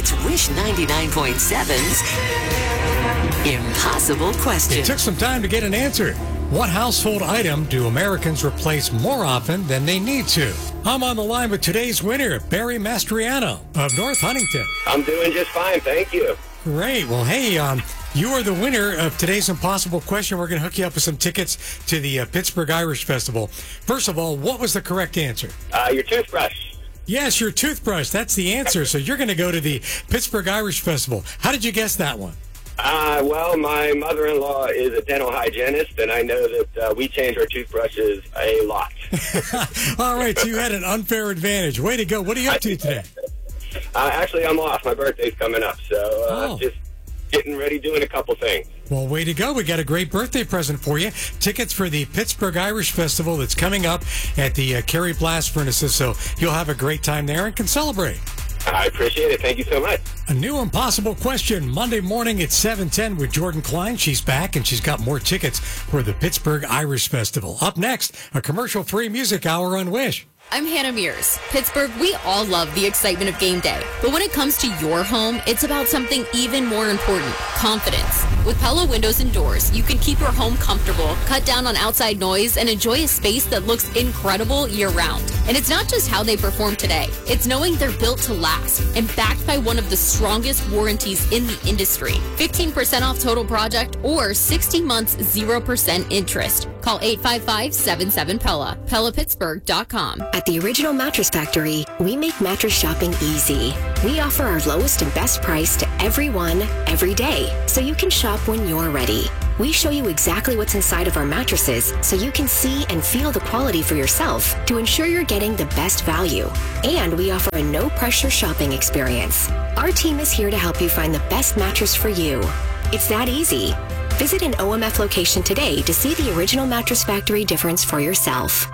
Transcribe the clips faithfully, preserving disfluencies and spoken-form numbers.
It's Wish ninety-nine point seven's Impossible Question. It took some time to get an answer. What household item do Americans replace more often than they need to? I'm on the line with today's winner, Barry Mastriano of North Huntington. I'm doing just fine, thank you. Great. Well, hey, um, you are the winner of today's Impossible Question. We're going to hook you up with some tickets to the uh, Pittsburgh Irish Festival. First of all, what was the correct answer? Uh, your toothbrush. Yes, your toothbrush. That's the answer. So you're going to go to the Pittsburgh Irish Festival. How did you guess that one? Uh, well, my mother-in-law is a dental hygienist, and I know that uh, we change our toothbrushes a lot. All right, so you had an unfair advantage. Way to go. What are you up to today? Uh, actually, I'm off. My birthday's coming up, so uh, oh. just getting ready, doing a couple things. Well, way to go. We got a great birthday present for you. Tickets for the Pittsburgh Irish Festival that's coming up at the uh, Kerry Blast Furnaces, so you'll have a great time there and can celebrate. I appreciate it. Thank you so much. A new Impossible Question Monday morning at seven ten with Jordan Klein. She's back, and she's got more tickets for the Pittsburgh Irish Festival. Up next, a commercial-free music hour on Wish. I'm Hannah Mears. Pittsburgh, we all love the excitement of game day. But when it comes to your home, it's about something even more important, confidence. With Pella Windows and Doors, you can keep your home comfortable, cut down on outside noise, and enjoy a space that looks incredible year-round. And it's not just how they perform today. It's knowing they're built to last and backed by one of the strongest warranties in the industry. fifteen percent off total project or sixty months, zero percent interest. Call eight five five, seven seven, P E L L A, Pella Pittsburgh dot com. At the Original Mattress Factory, we make mattress shopping easy. We offer our lowest and best price to everyone, every day, so you can shop when you're ready. We show you exactly what's inside of our mattresses so you can see and feel the quality for yourself to ensure you're getting the best value. And we offer a no-pressure shopping experience. Our team is here to help you find the best mattress for you. It's that easy. Visit an O M F location today to see the Original Mattress Factory difference for yourself.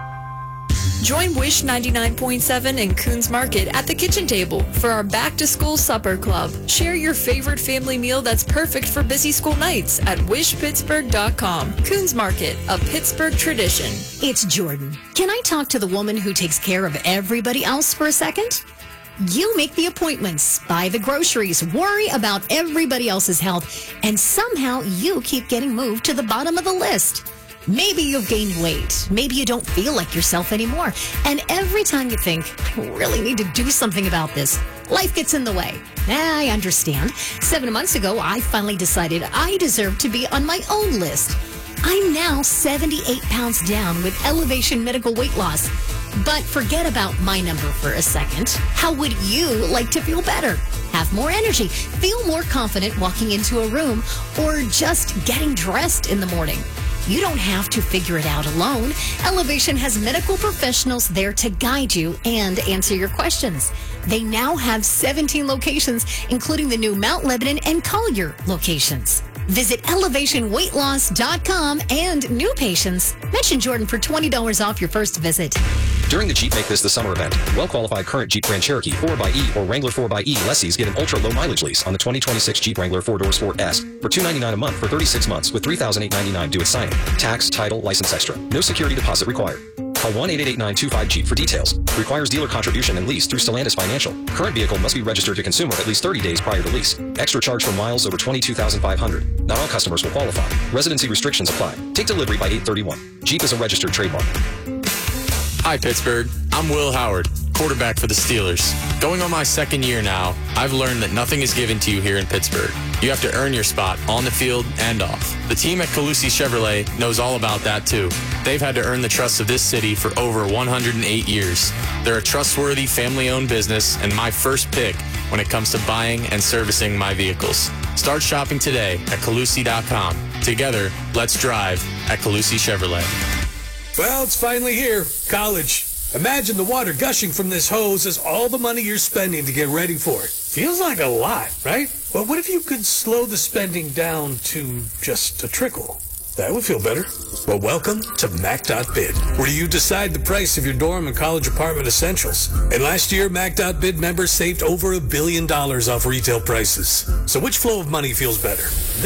Join Wish ninety-nine point seven and Coons Market at the kitchen table for our back-to-school supper club. Share your favorite family meal that's perfect for busy school nights at wish pittsburgh dot com. Coons Market, a Pittsburgh tradition. It's Jordan. Can I talk to the woman who takes care of everybody else for a second? You make the appointments, buy the groceries, worry about everybody else's health, and somehow you keep getting moved to the bottom of the list. Maybe you've gained weight. Maybe you don't feel like yourself anymore. And every time you think, I really need to do something about this, life gets in the way. I understand. Seven months ago, I finally decided I deserve to be on my own list. I'm now seventy-eight pounds down with Elevation Medical Weight Loss. But forget about my number for a second. How would you like to feel better? Have more energy, feel more confident walking into a room, or just getting dressed in the morning? You don't have to figure it out alone. Elevation has medical professionals there to guide you and answer your questions. They now have seventeen locations, including the new Mount Lebanon and Collier locations. Visit elevation weight loss dot com and new patients. Mention Jordan for twenty dollars off your first visit. During the Jeep Make This the Summer event, well-qualified current Jeep Grand Cherokee four by E or Wrangler four by E lessees get an ultra-low mileage lease on the twenty twenty-six Jeep Wrangler four-door Sport S for two hundred ninety-nine dollars a month for thirty-six months with three thousand eight hundred ninety-nine dollars due at signing. Tax, title, license extra. No security deposit required. Call one eight eight eight nine two five Jeep for details. Requires dealer contribution and lease through Stellantis Financial. Current vehicle must be registered to consumer at least thirty days prior to lease. Extra charge for miles over twenty-two thousand five hundred. Not all customers will qualify. Residency restrictions apply. Take delivery by eight thirty-one. Jeep is a registered trademark. Hi, Pittsburgh. I'm Will Howard, quarterback for the Steelers. Going on my second year now, I've learned that nothing is given to you here in Pittsburgh. You have to earn your spot on the field and off. The team at Calusi Chevrolet knows all about that too. They've had to earn the trust of this city for over one hundred eight years. They're a trustworthy, family-owned business and my first pick when it comes to buying and servicing my vehicles. Start shopping today at calusi dot com. Together, let's drive at Calusi Chevrolet. Well, it's finally here. College. Imagine the water gushing from this hose as all the money you're spending to get ready for it. Feels like a lot, right? Well, what if you could slow the spending down to just a trickle? That would feel better. Well, welcome to Mac dot bid, where you decide the price of your dorm and college apartment essentials. And last year, Mac dot bid members saved over a billion dollars off retail prices. So which flow of money feels better?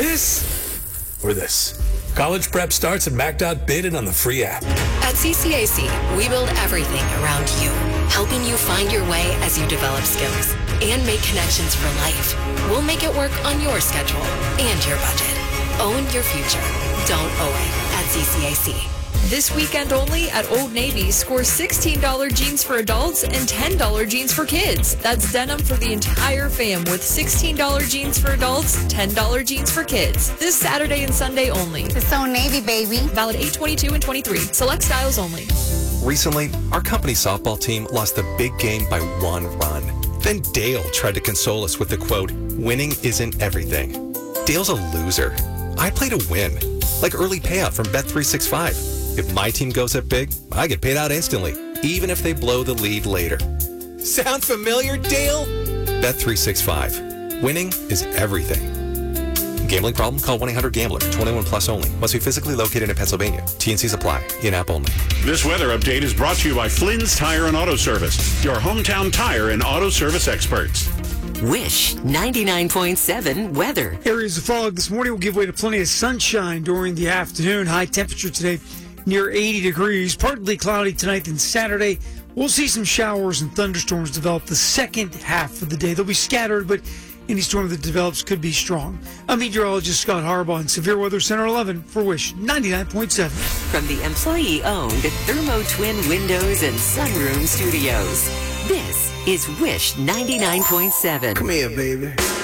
This or this? College prep starts at Mac dot bid and on the free app. At C C A C, we build everything around you, helping you find your way as you develop skills. and make connections for life. We'll make it work on your schedule and your budget. Own your future. Don't owe it at C C A C. This weekend only at Old Navy, score sixteen dollars jeans for adults and ten dollars jeans for kids. That's denim for the entire fam with sixteen dollars jeans for adults, ten dollars jeans for kids. This Saturday and Sunday only. It's Old Navy, baby. Valid eight twenty-two and twenty-three. Select styles only. Recently, our company softball team lost the big game by one run. Then Dale tried to console us with the quote, "Winning isn't everything." Dale's a loser. I play to win, like early payout from Bet three sixty-five. If my team goes up big, I get paid out instantly, even if they blow the lead later. Sound familiar, Dale? Bet three sixty-five. Winning is everything. Gambling problem? Call one eight hundred gambler. twenty-one plus only. Must be physically located in Pennsylvania. T N Cs apply. In-app only. This weather update is brought to you by Flynn's Tire and Auto Service, your hometown tire and auto service experts. Wish ninety-nine point seven weather. Areas of fog this morning will give way to plenty of sunshine during the afternoon. High temperature today near eighty degrees. Partly cloudy tonight and Saturday. We'll see some showers and thunderstorms develop the second half of the day. They'll be scattered, but any storm that develops could be strong. I'm meteorologist Scott Harbaugh in Severe Weather Center eleven for Wish ninety-nine point seven. From the employee-owned Thermo Twin Windows and Sunroom Studios, this is Wish ninety-nine point seven. Come here, baby.